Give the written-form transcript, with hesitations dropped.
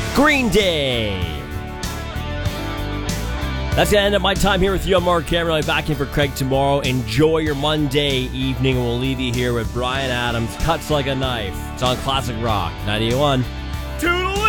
Green Day. That's going to end up my time here with you. I'm Mark Cameron. I'll be back in for Craig tomorrow. Enjoy your Monday evening, and we'll leave you here with Bryan Adams, Cuts Like a Knife. It's on Classic Rock 98.1. Toodle!